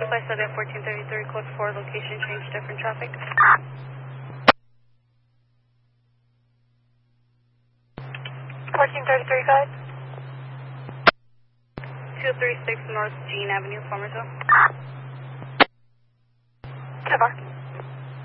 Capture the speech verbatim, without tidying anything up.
Reply seven fourteen thirty-three, code four, location change, different traffic. fourteen thirty-three, guys. two three six North Jean Avenue, Farmersville. ten bar.